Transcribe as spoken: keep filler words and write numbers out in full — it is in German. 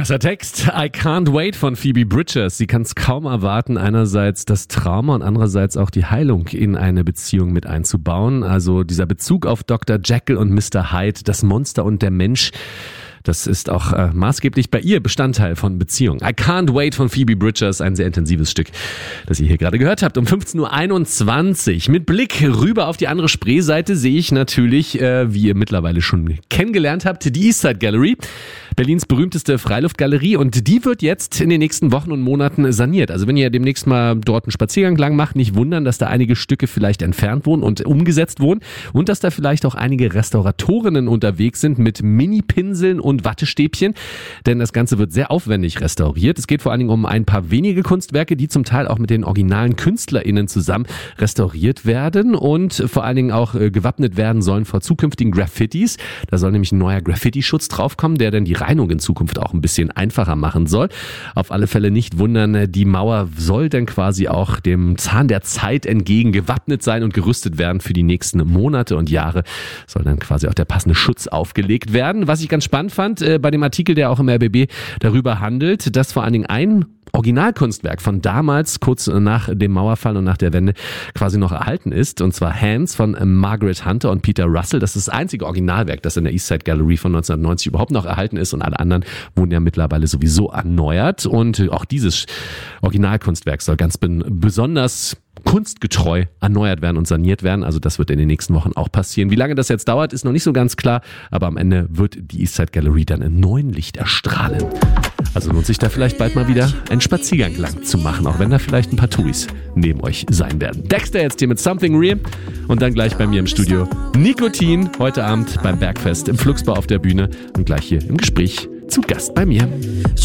Krasser Text. I can't wait von Phoebe Bridgers. Sie kann es kaum erwarten, einerseits das Trauma und andererseits auch die Heilung in eine Beziehung mit einzubauen. Also dieser Bezug auf Doktor Jekyll und Mister Hyde, das Monster und der Mensch. Das ist auch äh, maßgeblich bei ihr Bestandteil von Beziehungen. I Can't Wait von Phoebe Bridgers, ein sehr intensives Stück, das ihr hier gerade gehört habt. Um fünfzehn Uhr einundzwanzig. Mit Blick rüber auf die andere Spreeseite sehe ich natürlich, äh, wie ihr mittlerweile schon kennengelernt habt, die Eastside Gallery. Berlins berühmteste Freiluftgalerie, und die wird jetzt in den nächsten Wochen und Monaten saniert. Also wenn ihr demnächst mal dort einen Spaziergang lang macht, nicht wundern, dass da einige Stücke vielleicht entfernt wurden und umgesetzt wurden und dass da vielleicht auch einige Restauratorinnen unterwegs sind mit Mini-Pinseln und Wattestäbchen, denn das Ganze wird sehr aufwendig restauriert. Es geht vor allen Dingen um ein paar wenige Kunstwerke, die zum Teil auch mit den originalen KünstlerInnen zusammen restauriert werden und vor allen Dingen auch äh, gewappnet werden sollen vor zukünftigen Graffitis. Da soll nämlich ein neuer Graffiti-Schutz draufkommen, der dann die Reinigung in Zukunft auch ein bisschen einfacher machen soll. Auf alle Fälle nicht wundern, die Mauer soll dann quasi auch dem Zahn der Zeit entgegen gewappnet sein und gerüstet werden für die nächsten Monate und Jahre. Soll dann quasi auch der passende Schutz aufgelegt werden. Was ich ganz spannend fand, äh, bei dem Artikel, der auch im R B B darüber handelt, dass vor allen Dingen ein Originalkunstwerk von damals, kurz nach dem Mauerfall und nach der Wende, quasi noch erhalten ist, und zwar Hands von Margaret Hunter und Peter Russell. Das ist das einzige Originalwerk, das in der Eastside Gallery von neunzehnhundertneunzig überhaupt noch erhalten ist, und alle anderen wurden ja mittlerweile sowieso erneuert, und auch dieses Originalkunstwerk soll ganz besonders kunstgetreu erneuert werden und saniert werden. Also das wird in den nächsten Wochen auch passieren. Wie lange das jetzt dauert, ist noch nicht so ganz klar, aber am Ende wird die Eastside Gallery dann in neuen Licht erstrahlen. Also lohnt sich da vielleicht bald mal wieder einen Spaziergang lang zu machen, auch wenn da vielleicht ein paar Touris neben euch sein werden. Dexter jetzt hier mit Something Real und dann gleich bei mir im Studio Nikotin, heute Abend beim Bergfest im Fluxbar auf der Bühne und gleich hier im Gespräch zu Gast bei mir.